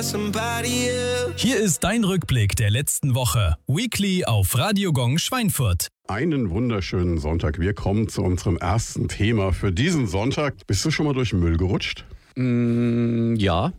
somebody else. Hier ist dein Rückblick der letzten Woche. Weekly auf Radio Gong Schweinfurt. Einen wunderschönen Sonntag. Wir kommen zu unserem ersten Thema für diesen Sonntag. Bist du schon mal durch den Müll gerutscht? Ja.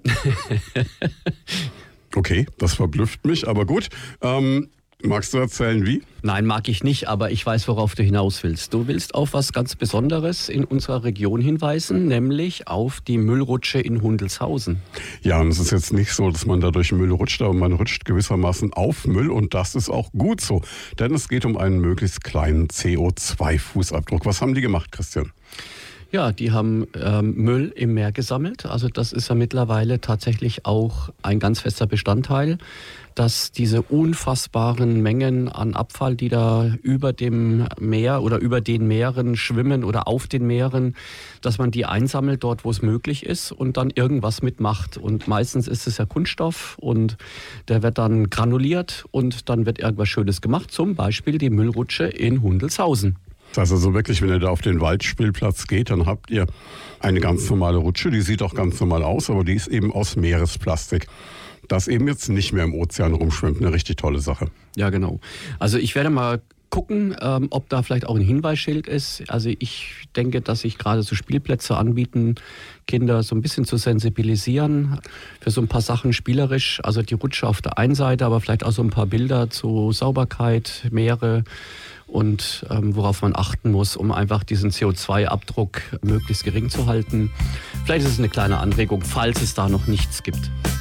Okay, das verblüfft mich, aber gut. Magst du erzählen, wie? Nein, mag ich nicht, aber ich weiß, worauf du hinaus willst. Du willst auf was ganz Besonderes in unserer Region hinweisen, nämlich auf die Müllrutsche in Hundelshausen. Ja, und es ist jetzt nicht so, dass man da durch den Müll rutscht, aber man rutscht gewissermaßen auf Müll und das ist auch gut so. Denn es geht um einen möglichst kleinen CO2-Fußabdruck. Was haben die gemacht, Christian? Ja, die haben Müll im Meer gesammelt. Also das ist ja mittlerweile tatsächlich auch ein ganz fester Bestandteil, dass diese unfassbaren Mengen an Abfall, die da über dem Meer oder über den Meeren schwimmen oder auf den Meeren, dass man die einsammelt dort, wo es möglich ist und dann irgendwas mitmacht. Und meistens ist es ja Kunststoff und der wird dann granuliert und dann wird irgendwas Schönes gemacht, zum Beispiel die Müllrutsche in Hundelshausen. Also wirklich, wenn ihr da auf den Waldspielplatz geht, dann habt ihr eine ganz normale Rutsche, die sieht auch ganz normal aus, aber die ist eben aus Meeresplastik. Das eben jetzt nicht mehr im Ozean rumschwimmt, eine richtig tolle Sache. Ja, genau. Also ich werde mal gucken, ob da vielleicht auch ein Hinweisschild ist. Also ich denke, dass sich gerade so Spielplätze anbieten, Kinder so ein bisschen zu sensibilisieren für so ein paar Sachen spielerisch. Also die Rutsche auf der einen Seite, aber vielleicht auch so ein paar Bilder zu Sauberkeit, Meere und worauf man achten muss, um einfach diesen CO2-Abdruck möglichst gering zu halten. Vielleicht ist es eine kleine Anregung, falls es da noch nichts gibt.